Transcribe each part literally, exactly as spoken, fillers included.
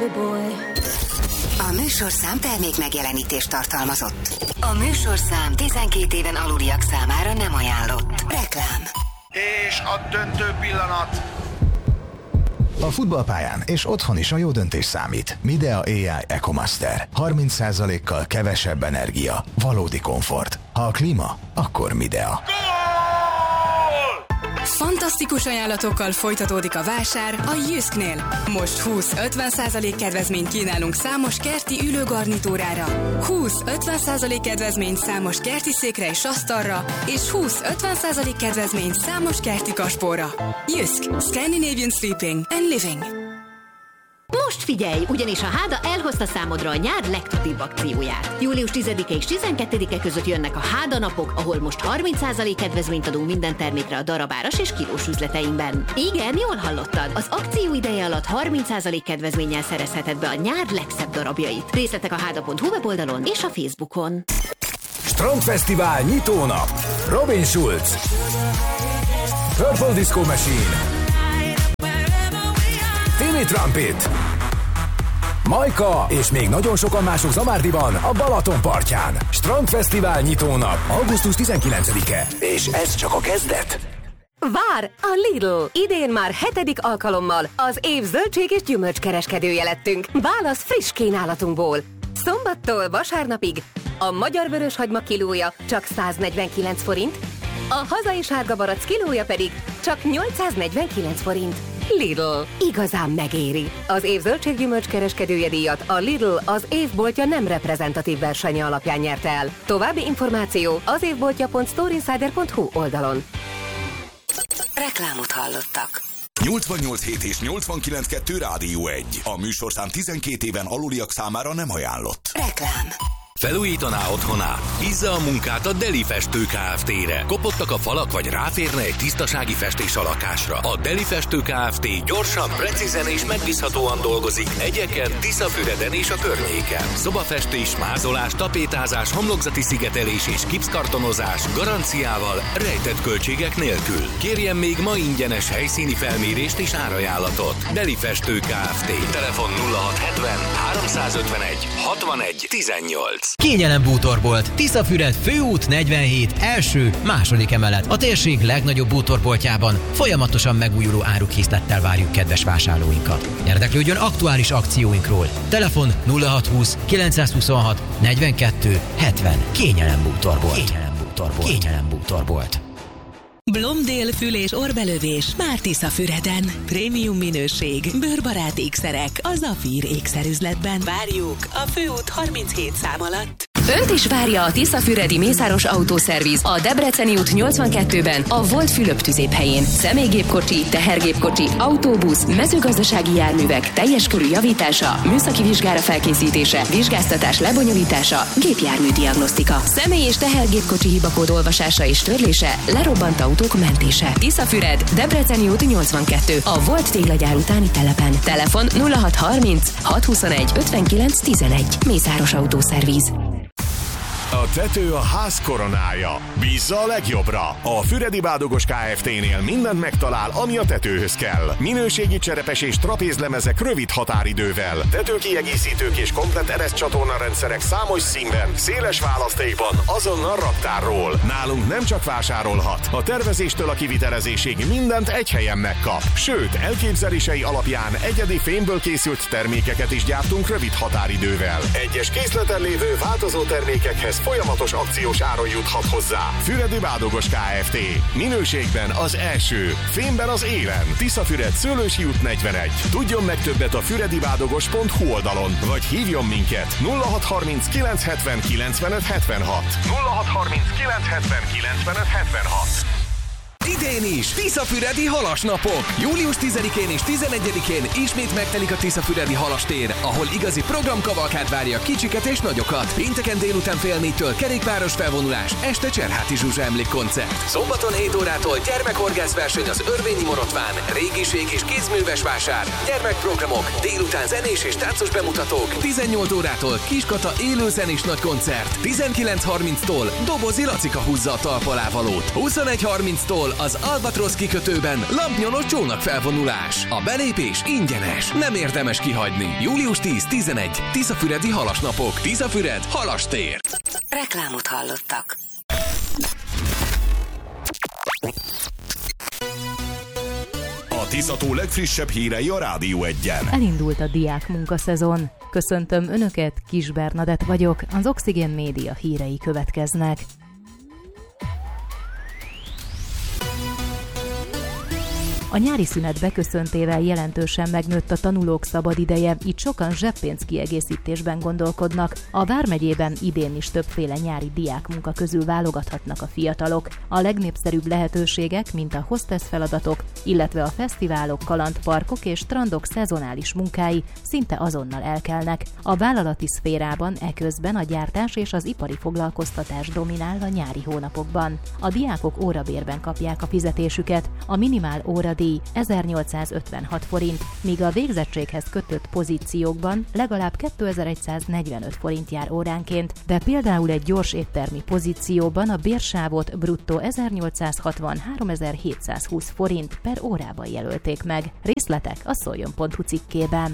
A műsorszám termék megjelenítést tartalmazott. A műsorszám tizenkét éven aluliak számára nem ajánlott. Reklám. És a döntő pillanat. A futballpályán és otthon is a jó döntés számít. Midea á i EcoMaster. harminc százalékkal kevesebb energia. Valódi komfort. Ha a klíma, akkor Midea. Fantasztikus ajánlatokkal folytatódik a vásár a Jysknél. Most húsz-ötven százalék kedvezményt kínálunk számos kerti ülőgarnitúrára, húsz-ötven százalék kedvezményt számos kerti székre és asztalra, és húsz-ötven százalék kedvezményt számos kerti kaspóra. Jysk. Scandinavian Sleeping and Living. Most figyelj, ugyanis a Háda elhozta számodra a nyár legtutibb akcióját. július tizedike és tizenkettedike között jönnek a Háda napok, ahol most harminc százalék kedvezményt adunk minden termékre a darabáras és kilós üzleteinkben. Igen, jól hallottad, az akció ideje alatt harminc százalék kedvezménnyel szerezheted be a nyár legszebb darabjait. Részletek a háda pont hu weboldalon és a Facebookon. Strandfesztivál nyitónap. Robin Schulz, Purple Disco Machine, Timmy Trumpet, Majka és még nagyon sokan mások Zamárdiban, a Balaton partján. Strandfesztivál nyitónap, augusztus tizenkilencedike. És ez csak a kezdet. Vár a Lidl! Idén már hetedik alkalommal az év zöldség és gyümölcskereskedője lettünk. Válasz friss kínálatunkból. Szombattól vasárnapig a magyar vöröshagyma kilója csak száznegyvenkilenc forint, a hazai sárga barack kilója pedig csak nyolcszáznegyvenkilenc forint. Lidl. Igazán megéri. Az év zöldséggyümölcs kereskedője díjat a Lidl az évboltja nem reprezentatív versenye alapján nyerte el. További információ az évboltja pont storeinsider pont hu oldalon. Reklámot hallottak. nyolcvannyolc hét és nyolcvankilenc kettő Rádió egy. A műsorszám tizenkét éven aluliak számára nem ajánlott. Reklám. Felújítaná otthonát? Bízza a munkát a Deli Festő Kft-re. Kopottak a falak, vagy ráférne egy tisztasági festés a lakásra? A Deli Festő Kft. Gyorsan, precízen és megbízhatóan dolgozik Egyeken, Tiszafüreden és a környéken. Szobafestés, mázolás, tapétázás, homlokzati szigetelés és gipszkartonozás garanciával, rejtett költségek nélkül. Kérjen még ma ingyenes helyszíni felmérést és árajánlatot. Deli Festő Kft. Telefon nulla hat hetven háromszázötvenegy hatvanegy tizennyolc. Kényelem bútorbolt, Tiszafüred főút negyvenhét, első, második emelet. A térség legnagyobb bútorboltjában folyamatosan megújuló árukészlettel várjuk kedves vásárlóinkat. Érdeklődjön aktuális akcióinkról. Telefon nulla hatszázhúsz kilencszázhuszonhat negyvenkettő hetven. Kényelem bútorbolt. Kényelem bútorbolt. Kényelem bútorbolt. Blomdél fül- és orrbelövés már Tiszafüreden. Prémium minőség, bőrbarát ékszerek a Zafír ékszerüzletben. Várjuk a főút harminchét szám alatt. Önt is várja a Tiszafüredi Mészáros Autószerviz a Debreceni út nyolcvankettőben, a Volt Fülöp tüzéphelyén. Személygépkocsi, tehergépkocsi, autóbusz, mezőgazdasági járművek teljes körű javítása, műszaki vizsgára felkészítése, vizsgáztatás lebonyolítása, gépjármű diagnosztika, személy- és tehergépkocsi hibakód olvasása és törlése, lerobbant autók mentése. Tiszafüred, Debreceni út nyolcvankettő, a Volt téglagyár utáni telepen. Telefon nulla hat harminc hatszázhuszonegy ötvenkilenc tizenegy. Mészáros Autószerviz. A tető a ház koronája. Bízza a legjobbra. A Füredi Bádogos Kft-nél mindent megtalál, ami a tetőhöz kell. Minőségi cserepes és trapézlemezek rövid határidővel. Tetőkiegészítők és komplett ereszcsatorna rendszerek számos színben, széles választékban, azonnal raktárról. Nálunk nem csak vásárolhat. A tervezéstől a kivitelezésig mindent egy helyen megkap. Sőt, elképzelései alapján egyedi fémből készült termékeket is gyártunk rövid határidővel. Egyes készleten lévő változó termékekhez folyamatos akciós áron juthat hozzá. Füredi Bádogos Kft. Minőségben az első, fémben az élen. Tiszafüred, Szőlősi út negyvenegy. Tudjon meg többet a füredibádogos pont hu oldalon, vagy hívjon minket nulla hat harminc kilencszázhetven kilencvenöt hetvenhat. nulla hat harminc kilencszázhetven kilencvenöt hetvenhat. Idén is Tiszafüredi halasnapok! július tizedikén és tizenegyedikén ismét megtelik a Tiszafüredi halastér, ahol igazi programkavalkád várja kicsiket és nagyokat. Pénteken délután fél négytől kerékpáros felvonulás, este Cserháti Zsuzsa emlékkoncert. Szombaton hét órától gyermekhorgászverseny az Örvényi Morotván, régiség és kézműves vásár, gyermekprogramok, délután zenés és táncos bemutatók, tizennyolc órától Kiskata élőzenés nagy koncert, tizenkilenc harminctól Dobozi Lacika húzza a talpalávalót, huszonegy harminctól Az Albatrosz kikötőben lampnyolos csónakfelvonulás. A belépés ingyenes, nem érdemes kihagyni. július tíz tizenegy. Tiszafüredi halasnapok. Tiszafüred, halastér. Reklámot hallottak. A Tiszató legfrissebb hírei a Rádió Egyen. Elindult a diák munkaszezon. Köszöntöm Önöket, Kis Bernadett vagyok, az Oxygen Média hírei következnek. A nyári szünet beköszöntével jelentősen megnőtt a tanulók szabadideje, így sokan zseppénz kiegészítésben gondolkodnak. A Vármegyében idén is többféle nyári diákmunka közül válogathatnak a fiatalok. A legnépszerűbb lehetőségek, mint a hostess feladatok, illetve a fesztiválok, kalandparkok és strandok szezonális munkái szinte azonnal elkelnek. A vállalati szférában eközben a gyártás és az ipari foglalkoztatás dominál a nyári hónapokban. A diákok órabérben kapják a fizetésüket, a minimál óra ezernyolcszázötvenhat forint, míg a végzettséghez kötött pozíciókban legalább kétezer-száznegyvenöt forint jár óránként, de például egy gyors éttermi pozícióban a bérsávot bruttó ezernyolcszázhatvan-háromezer-hétszázhúsz forint per órában jelölték meg. Részletek a szoljon pont hu cikkében.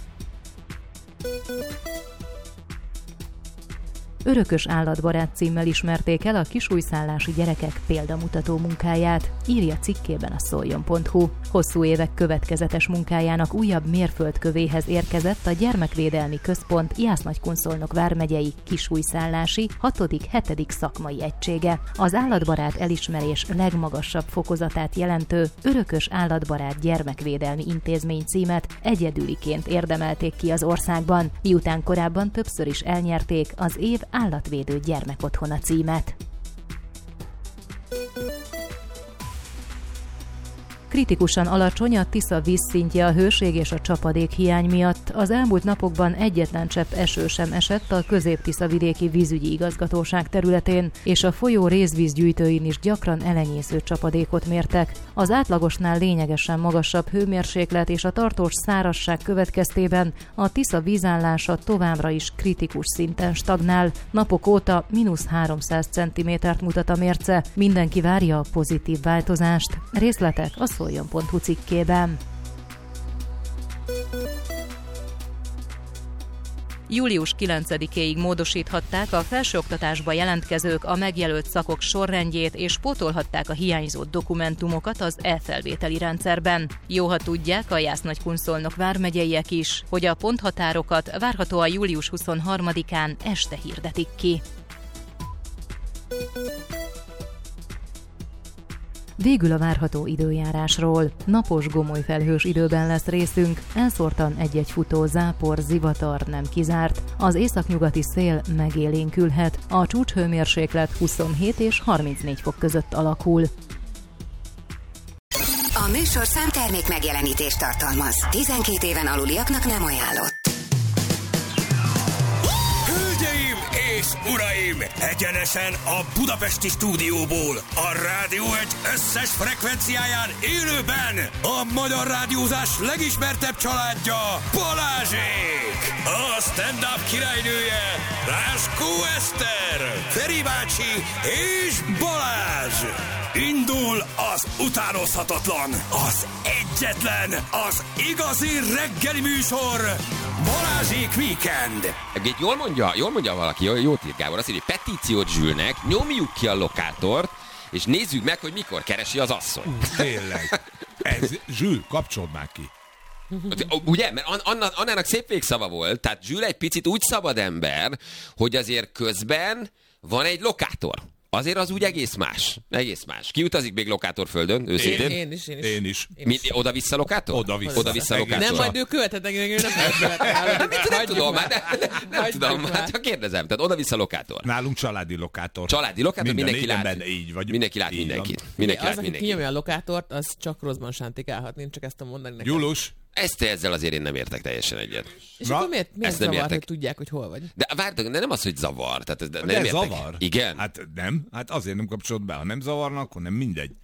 Örökös állatbarát címmel ismerték el a kisújszállási gyerekek példamutató munkáját, írja cikkében a szoljon pont hu. Hosszú évek következetes munkájának újabb mérföldkövéhez érkezett a Gyermekvédelmi Központ Jász-Nagykunszolnok vármegyei kisújszállási hatodik-hetedik szakmai egysége. Az állatbarát elismerés legmagasabb fokozatát jelentő Örökös állatbarát gyermekvédelmi intézmény címet egyedüliként érdemelték ki az országban, miután korábban többször is elnyerték az év állatvédő gyermekotthona címet. Kritikusan alacsony a Tisza vízszintje a hőség és a csapadék hiány miatt. Az elmúlt napokban egyetlen csepp eső sem esett a Közép-Tiszavidéki Vízügyi Igazgatóság területén, és a folyó részvízgyűjtőin is gyakran elenyésző csapadékot mértek. Az átlagosnál lényegesen magasabb hőmérséklet és a tartós szárazság következtében a Tisza vízállása továbbra is kritikus szinten stagnál. Napok óta mínusz háromszáz centimétert mutat a mérce. Mindenki várja a pozitív változást. Részletek a szoljon pont hu cikkében. július kilencedikéig módosíthatták a felsőoktatásba jelentkezők a megjelölt szakok sorrendjét, és pótolhatták a hiányzó dokumentumokat az e-felvételi rendszerben. Jó, ha tudják a Jász-Nagykunszolnok vármegyeiek is, hogy a ponthatárokat várhatóan július huszonharmadikán este hirdetik ki. Végül a várható időjárásról. Napos, gomoly felhős időben lesz részünk, elszórtan egy-egy futó zápor, zivatar nem kizárt. Az északnyugati szél megélénkülhet, a csúcshőmérséklet huszonhét és harmincnégy fok között alakul. A műsor számtermék megjelenítést tartalmaz. tizenkét éven aluliaknak nem ajánlott. Hölgyeim és uraim! Egyenesen a budapesti stúdióból, a Rádió egy összes frekvenciáján élőben a magyar rádiózás legismertebb családja, Balázsék! A stand-up királynője, Ráskó Eszter, Feri bácsi és Balázs! Indul az utánozhatatlan, az egyetlen, az igazi reggeli műsor, Balázsék Weekend! Egy jól mondja, jól mondja valaki, jól, jól ír Gábor, azt írja, hogy petíciót Zsülnek, nyomjuk ki a lokátort, és nézzük meg, hogy mikor keresi az asszony. Uh, tényleg. Ez, Zsül, kapcsold már ki. Ugye? Mert Anna, Annának szép végszava volt, tehát Zsül egy picit úgy szabad ember, hogy azért közben van egy lokátor. Azért az úgy egész más. Egész más. Ki utazik még lokátorföldön, őszintén? Én, én is, én is. Én is. Mind, oda-vissza lokátor? Oda-vissza. Oda-vissza lokátor. Nem, majd ő követhet meg, ő nem követhet. Nem tudom, már nem, nem tudom, hát csak kérdezem. Tehát oda-vissza lokátor. Nálunk családi lokátor. Családi lokátor, Minden, mindenki lát. Így vagy. Mindenki lát mindenkit. Mindenki lát mindenkit. Az, aki kinyomja a lokátort, az csak rosszban sántikálhat. Én csak ezt tudom mondani nekem. Julus. Ezt ezzel azért én nem értek teljesen egyet. És Na? akkor miért, miért zavar, hogy tudják, hogy hol vagy? De várj, de nem az, hogy zavar. Tehát ez, de nem ez értek. zavar? Igen. Hát nem, hát azért nem kapcsolod be. Ha nem zavarna, akkor nem mindegy.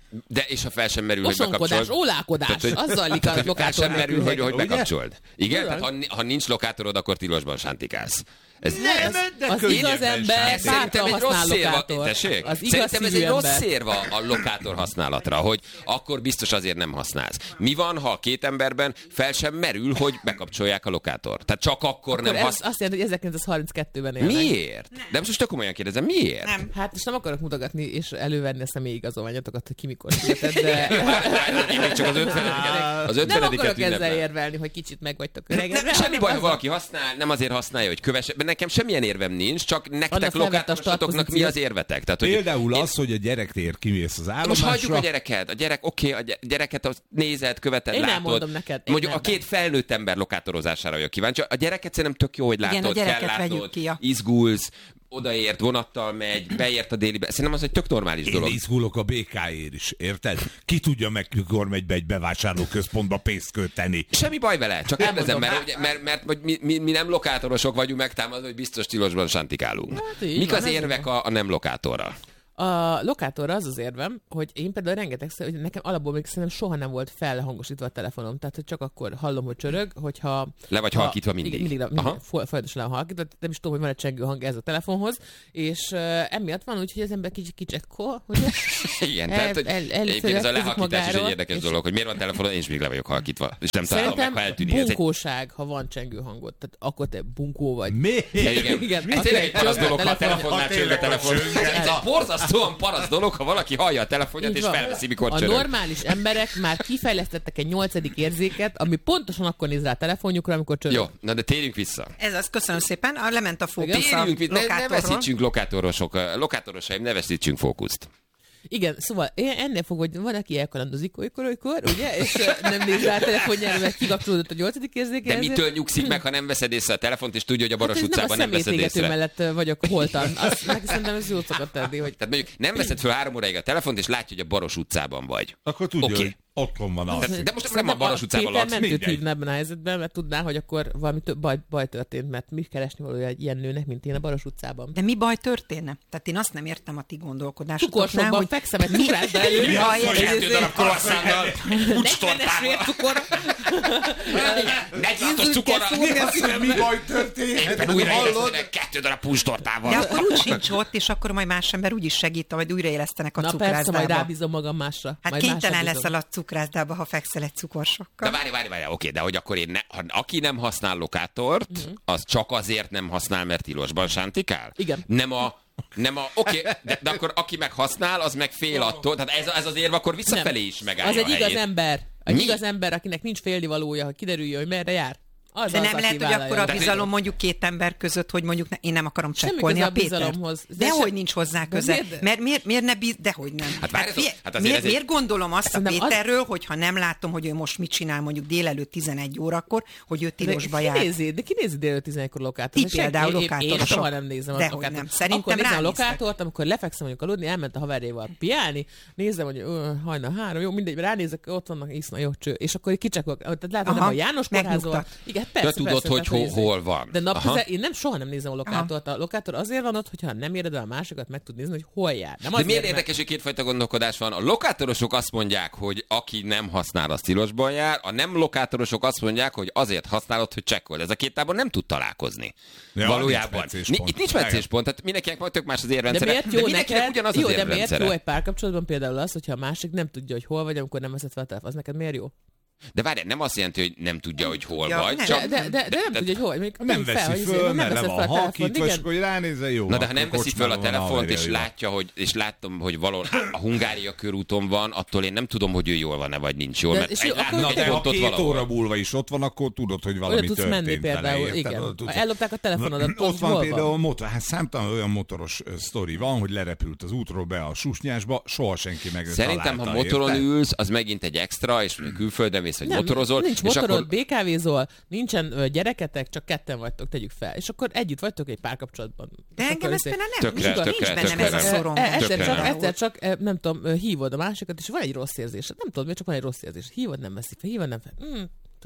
De és ha fel sem merül, hogy Osonkodás, bekapcsold. ólálkodás, az zajlik a Fel lokátor sem merül, hogy, hogy ugye? bekapcsold. Igen, tehát ha, ha nincs lokátorod, akkor tilosban sántikálsz. Ez, Nem, ez, az igaz ember ez szerintem egy rossz szérva, tessék? Az igaz Szerintem ez egy szívű rossz ember. szérva a lokátor használatra, hogy akkor biztos azért nem használsz. Mi van, ha a két emberben fel sem merül, hogy bekapcsolják a lokátort? Tehát csak akkor, Akkor nem ez használsz. azt jelenti, hogy ezerkilencszázharminckettőben élnek. Miért? De most tök komolyan kérdezem, miért? Nem. Hát most nem akarok mutogatni és elővenni a személyi igazolványotokat, hogy ki mikor született, de... Én még csak az ötvenediket az nem ötvenediket akarok ezzel ünnepel. érvelni, hogy kicsit meg vagytok öregedve. Nem, semmi baj, ha valaki használ, nem azért használja, hogy kövesse. Nekem semmilyen érvem nincs, csak nektek lokátorosatoknak mi az érvetek? Tehát, hogy Például én... az, hogy a gyereknél kimész az állomásra. Most hagyjuk a gyereket. A gyerek, oké, okay, a gyereket azt nézed, követed, Én nem látod. mondom neked. Én Mondjuk nem. a két felnőtt ember lokátorozására vagyok kíváncsi. A gyereket szerintem tök jó, hogy látod, Igen, a gyereket kell vegyük látod, ki, ja. izgulsz, odaért, vonattal megy, beért a délibe. Szerintem az egy tök normális Én dolog. izgulok a bé ká-ért is, érted? Ki tudja meg, mikor megy be egy bevásárlóközpontba pénzt költeni. Semmi baj vele, csak kérdezem, mert, mert, mert, mert, mert mi, mi, mi nem lokátorosok vagyunk megtámadva, hogy biztos tilosban sántikálunk. Hát így Mik van, az ez érvek a, a nem lokátorra? A lokátorra az az érvem, hogy én például rengetegszer, hogy nekem alapból még szerintem soha nem volt felhangosítva a telefonom, tehát hogy csak akkor hallom, hogy csörög, hogyha... Le vagy ha, halkítva mindig. Igen, mindig, mindig folyamatosan le halkítva, nem is tudom, hogy van egy csengő hang ez a telefonhoz, és uh, emiatt van úgy, hogy az ember kicsit kicsekkol, ugye? Igen, tehát hogy el, el, egyébként ez a lehalkítás is egy magáról, érdekes dolog, hogy miért van telefonon, én is még le vagyok halkítva, és nem találom meg, Szerintem ha eltűnik. Ez egy... bunkóság, ha van csengő hangod, tehát akkor te bunkó vagy. Mi? Igen, igen. Ez tényleg egy parasz dolog, ha a telefonnál csöng a telefon. Ez a borzasztóan parasz dolog, ha valaki hallja a telefonját, Így és van. felveszi, mikor A csörög. normális emberek már kifejlesztettek egy nyolcadik érzéket, ami pontosan akkor néz rá a telefonjukra, amikor csörög. Jó, na de térjünk vissza. Ez az, köszönöm szépen. A, lement a fókusz a Térjünk vissza, ne, ne lokátorról. veszítsünk lokátorosok, lokátorosaim, ne veszítsünk fókuszt. Igen, szóval én ennél fog, hogy van, aki elkalandozik olykor-olykor, ugye, és nem néz rá a telefonjára, mert kikapcsolódott a nyolcadik érzéke. De mitől nyugszik meg, ha nem veszed észre a telefont, és tudja, hogy a Baros hát, utcában nem, nem veszed a észre? mellett vagyok holtan. Azt neki szerintem ez jól szokott tenni, hogy... Tehát mondjuk nem veszed föl három óráig a telefont, és látja, hogy a Baros utcában vagy. Akkor tudja, okay. hogy otthon van az. De, de most nem a Baros utcában laksz. Péter mentőt hívna ebben a helyzetben, mert tudná, hogy akkor valami több baj, baj történt, mert mi keresni valója egy ilyen nőnek, mint én a Baros utcában. De mi baj történne? Tehát én azt nem értem a ti gondolkodásotoknál, Cukorsokban hogy... fekszem egy cukrászda elő. Mi baj? Kettő darab croissantal, negyvenes cukor. negyvenhatos cukorral. Mi baj történt? Éppen újra élesztenek kettő darab puncstortával. De akkor úgy sincs ott, és akkor majd más ember úgy is segít, vagy újraélesztenek a Na cukrászdába. persze, majd rábízom magam másra. Hát majd kénytelen másra leszel a cukrászdába, ha fekszel egy cukorsokkal. De várj, várj, várj, oké, de hogy akkor én ne, ha, aki nem használ lokátort, Mhm. az csak azért nem használ, mert tilosban sántikál? Igen. Nem a nem a, oké, de, de akkor aki meg használ, az meg fél attól. Tehát ez, ez az érv akkor visszafelé is megállja Az egy a igaz helyét. ember. Egy Mi? igaz ember, akinek nincs félnivalója, hogy kiderüljön, hogy merre jár. Az De az, nem aki lehet, hogy vállalja. akkor a Tehát bizalom én- mondjuk két ember között, hogy mondjuk ne, én nem akarom Semmi csekkolni köze a a Pétert. bizalomhoz. De Dehogy se- nincs hozzá De köze. miért- Mert miért, miért ne bíz... Dehogy nem. Hát várjatok, fie- hát azért miért, ez egy- miért gondolom azt a Szerintem az- Péterről, hogyha nem látom, hogy ő most mit csinál mondjuk délelőtt tizenegy órakor, hogy ő tilosba de jár. kinézi, de kinézi délelőtt tizenegykor lokátort. Ti például Én, én, én lokátorosok. soha nem nézem a Dehogy lokátort. nem. Szerintem akkor nézem a ránéztek. lokátort, amikor lefekszem mondjuk aludni, elment a haverjával piálni, nézem, hogy ö, hajnal három, jó, mindegy, ránézek, ott vannak, iszna, jó cső. És akkor kicsekok, tehát látom, nem Aha, a János kórházban. megnyugtat. Igen, De persze, tudod, persze, hogy persze, hol, nézzük. hol van. De nap Aha. közel, én nem soha nem nézem a lokátort. A lokátor azért van ott, hogyha nem éred el a másikat, meg tud nézni, hogy hol jár. Nem De azért, miért mert- érdekes, hogy kétfajta gondolkodás van? A lokátorosok azt mondják, hogy aki nem használ, az tilosban jár, a nem lokátorosok azt mondják, hogy azért használod, hogy csekkold. Ez a két tábor nem tud találkozni. Ja, Valójában. nincs meccéspont. Ni- Itt nincs meccéspont, tehát mindenkinek majd tök más az De érrendszere. miért jó mindenkinek neked? ugyanaz Jó, az de miért érrendszere. jó egy párkapcsolatban például az, hogyha a másik nem tudja, hogy hol vagy, amikor nem veszed fel a telefon. Az neked miért jó? De várj, nem azt jelenti, hogy nem tudja, hogy hol tudja, vagy. nem. Csak... De, de, de, de nem tudja, hogy hol vagy. Mondjuk Nem tegyük veszi hogy izé, föl, nem mert le veszed van fel a telefont. halkítva, és Igen. akkor ránézze, jó. Na de ha akkor nem veszi föl a kocsmában van telefont, és haverja, jó. látja, hogy, és látom, hogy valahol a Hungária körúton van, attól én nem tudom, hogy ő jól van-e, vagy nincs jól. De- Mert és egy jó, akkor- Na egy de ha pontot két valahol. óra múlva is ott van, akkor tudod, hogy Oda valami tudsz történt menni vele, például, érted? igen. Oda tudsz- Ellopták a telefonodat, Ott tudod, van hol például a van? motor, hát számtalan olyan motoros ö, sztori van, hogy lerepült az útról be a susnyásba, soha senki meg Szerintem, ha találta, motoron érted? ülsz, az megint egy extra, és külföldön mész, vagy Nem, motorozol, nincs és motorod, akkor bé ká vézol, nincsen ö, gyereketek, csak ketten vagytok, tegyük fel. És akkor együtt vagytok egy párkapcsolatban. De És engem akkor ez izé- például nem, Tökre, nincs, tökre, nincs bennem ez a tökre. szorongás. E, Egyszer Tökre csak, nem. egyszer csak, e, nem tudom, ö, hívod a másikat, és van egy rossz érzés. Nem tudod, miért csak van egy rossz érzés. Hívod, nem veszik fel, hívod, nem fel. Mm,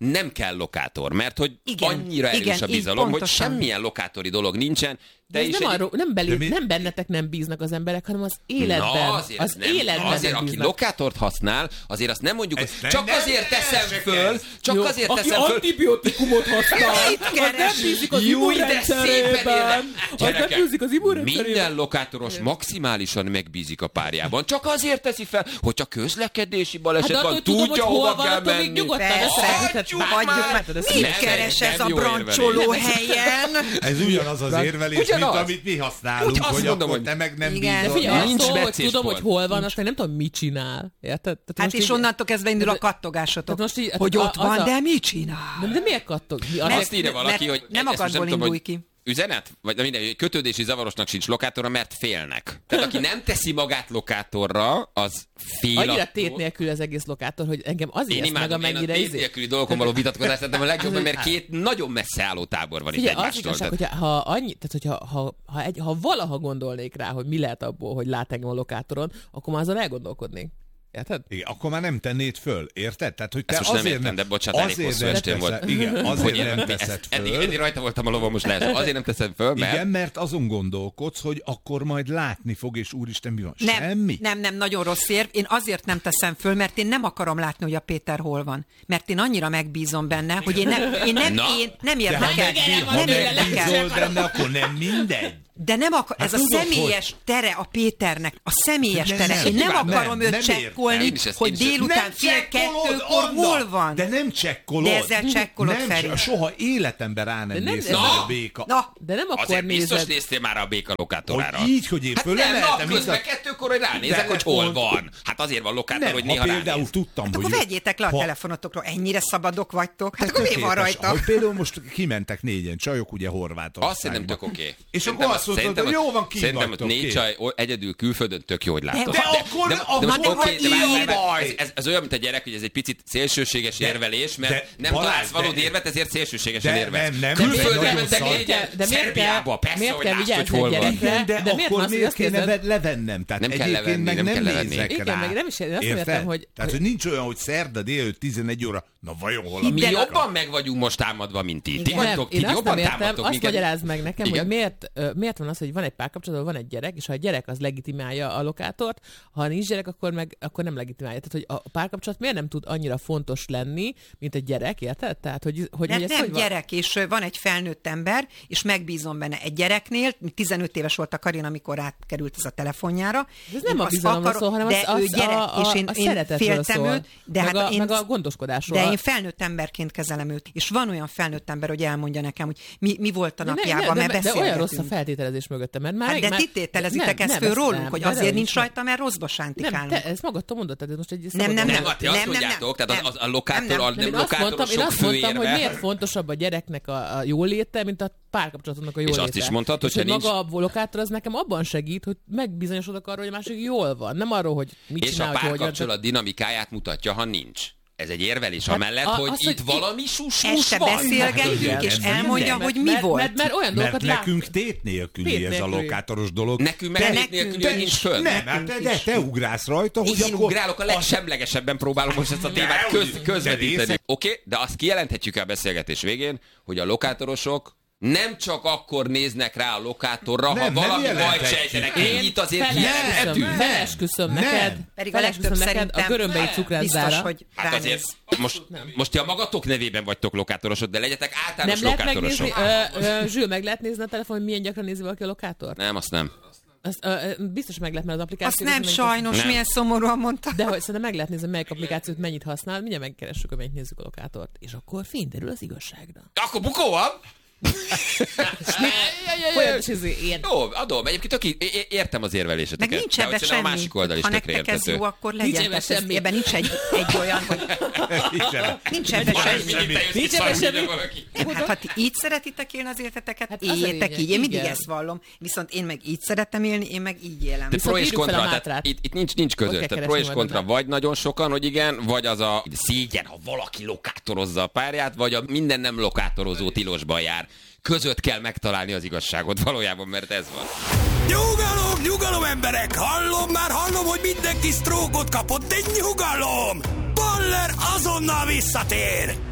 nem kell lokátor, mert hogy igen, annyira erős igen, a bizalom, hogy pontosan. semmilyen lokátori dolog nincsen, De ez nem, arról, nem, belül, mi... nem bennetek nem bíznak az emberek, hanem az életben. Na, azért az nem, életben azért, nem aki bíznak. lokátort használ, azért azt nem mondjuk, hogy csak nem, azért nem, teszem nem, föl, csak jó, azért aki teszem föl. Antibiotikumot használ, az nem bízik az immunrendszerében. Az nem bízik az immunrendszerében. Minden lokátoros maximálisan megbízik a párjában. Csak azért teszi fel, hogy a közlekedési baleset hát van, tudom, tudja, hol hova van, kell menni. Mit keres ez a brancsoló helyen? Ez ugyanaz az érvelés, mint amit mi használunk, hogy akkor te meg nem bízol. Nincs szó, hogy tudom, hogy hol van, aztán nem tudom, mit csinál. Érted? Hát és onnantól kezdve indul a kattogásotok, hogy ott van, de mit csinál? De miért kattog? Azt írja valaki, hogy nem magadból indulj ki. Üzenet? Vagy de minden, kötődési zavarosnak sincs lokátora, mert félnek. Tehát aki nem teszi magát lokátorra, az fél annyira attól. tét nélkül az egész lokátor, hogy engem azért én meg, amennyire... Én a tét nélküli dolgokon való vitatkozást tettem a legjobb, mert két nagyon messze álló tábor van Figyelj, itt egymástól. Az igazság, hogyha, ha, annyi, tehát, hogyha, ha, ha, egy, ha valaha gondolnék rá, hogy mi lehet abból, hogy lát engem a lokátoron, akkor már azon elgondolkodnék. Érted? Igen, akkor már nem tennéd föl, érted? Tehát, hogy te ezt most azért nem értem, de bocsánat, elég hosszú estén volt. Igen, azért nem teszed föl. Eddig, eddig rajta voltam a lovon, most lehet. Azért nem teszed föl, mert... Igen, mert azon gondolkodsz, hogy akkor majd látni fog, és úristen, mi van? Nem, Semmi? Nem, nem, nagyon rossz érv. Én azért nem teszem föl, mert én nem akarom látni, hogy a Péter hol van. Mert én annyira megbízom benne, hogy én nem, én nem, én nem érdekel. Ha megbízol benne, akkor nem mindegy. De nem akar, ez hát a tudod, személyes hogy... tere a Péternek, a személyes de tere. Nem, én nem, nem akarom nem, őt nem csekkolni, hogy délután fél kettőkor hol van. De nem csekkolod. De ezzel csekkolod, Feri. Soha életemben rá nem nézsz a béka. Na, de nem akkor azért nézed. biztos néztél már a béka lokátorára. Hogy így, hogy én hát föl nem, nap közben kettőkor, hogy ránézek, hogy hol van. Hát azért van lokátor, hogy néha ránéz. Például tudtam, hát hogy... akkor vegyétek le a telefonotokról, ennyire szabadok vagytok. Hát akkor mi van rajta? Hogy például most kimentek négyen csajok, ugye Horvátországba. Azt szerintem tök oké. És akkor azt mondtad, hogy jó van, ki szerintem vagytok, négy csaj egyedül külföldön tök jó, hogy láttok. De akkor de, de most akkor oké, de ilyen baj. ez, ez, ez olyan, mint a gyerek, hogy ez egy picit szélsőséges de, érvelés, mert de, nem Balázs, találsz valódi de, érvet, ezért szélsőségesen de, érvelsz. Nem, nem, külföldre mentek négyen, de Szerbiába, persze, miért hogy kell lásd, hogy vigyázni hol a van. gyerekre? De, de akkor miért kéne levennem? Tehát nem kell levenni, meg nem kell levenni. Igen, meg nem is azt értem, hogy... Tehát, hogy nincs olyan, hogy szerda délőtt tizenegy óra, na vajon hol a mi jobban meg vagyunk most támadva, mint ti. Ti vagytok, ti jobban támadtok. Azt magyarázd meg nekem, hogy miért van az, hogy van egy párkapcsolatban, van egy gyerek, és ha a gyerek az legitimálja a lokátort, ha nincs gyerek, akkor meg akkor nem legitimálja. Tehát, hogy a párkapcsolat miért nem tud annyira fontos lenni, mint egy gyerek, érted? Tehát, hogy, hogy nem, ez nem hogy gyerek, van? és van egy felnőtt ember, és megbízom benne egy gyereknél, tizenöt éves volt a Karin, amikor átkerült ez a telefonjára. Ez nem a bizalomról szól, hanem de az, ő az gyerek, a, a, és én, a én szeretetről szól, őt, de meg, hát a, én, meg a gondoskodásról. De én felnőtt emberként kezelem őt, és van olyan felnőtt ember, hogy elmondja nekem, hogy mi, mi volt a napjában, mert beszélgetünk. De olyan rossz a feltételezés mögötte, mert már... Hát de már, ti tételezitek ezt föl rólunk, hogy azért nincs rajta, mert rosszba sántikálunk. Nem, te ezt magadtól mondod, tehát most egy... Nem, nem, nem. Ti azt mondjátok, tehát a lokátor, a lokátorosok Én azt mondtam, hogy főérve. miért fontosabb a gyereknek a jóléte, mint a párkapcsolatnak a jóléte. És azt is mondtad, hogy hogyha nincs... maga a lokátor az nekem abban segít, hogy megbizonyosodok arról, hogy a másik jól van. Nem arról, hogy mit és csinál, a hogy párkapcsolat dinamikáját mutatja, ha nincs. Ez egy érvelés hát amellett, a, hogy az, itt hogy valami sus-mus este van. beszélgetjünk, és elmondja, hogy mi mert, volt. Mert, mert olyan mert dolgokat nekünk lát... tét nélküli tét ez a nélküli. lokátoros dolog. Nekünk meg tét nélküli nincs föl. Nem, hát de, de te ugrálsz rajta, hogy én akkor... ugrálok, a legsemlegesebben próbálom most ezt a témát köz, közvetíteni. Oké, okay, de azt kijelenthetjük el a beszélgetés végén, hogy a lokátorosok nem csak akkor néznek rá a lokátorra, nem, ha valami bajt sejtenek. Ennyit azért kijelenthetünk. Felesküszöm neked, pedig a legtöbb neked a görömbei cukrászdára. Biztos, hogy hát azért most, most ti a magatok nevében vagytok lokátorosok, de legyetek általános nem lokátorosok. Lehet megnézni, Zsül, meg lehet nézni a telefon, hogy milyen gyakran nézi valaki a lokátort? Nem, azt nem. Azt, ö, biztos meg lehet, mert az applikáció... Azt nem sajnos, nem. Milyen szomorúan mondta. De hogy szerintem meg lehet nézni, melyik applikációt mennyit használ, mindjárt megkeressük, hogy mennyit nézzük a lokátort. És akkor fényderül az igazságra. Akkor bukó van? Folyamatos izé, én. Jó, adom. Egyébként tök, értem az érveléseteket. Meg nincs ebben semmi. A másik oldal is ha tökre nektek ez jó, akkor legyen. Nincs ebben semmi. Ebben nincs egy, egy olyan, hogy... nincs ebben semmi. Nincs ebben semmi. Hát ha ti így szeretitek élni az életeteket, hát éljetek így. Én mindig ezt vallom. Viszont én meg így szeretem élni, én meg így élem. De pro és kontra, tehát itt, itt nincs, nincs között. Tehát pro és kontra vagy nagyon sokan, hogy igen, vagy az a szégyen, ha valaki lokátorozza a párját, vagy a minden nem lokátorozó tilosban jár. Között kell megtalálni az igazságot valójában, mert ez van. Nyugalom, nyugalom emberek! Hallom már, hallom, hogy mindenki sztrókot kapott, de nyugalom! Baller azonnal visszatér!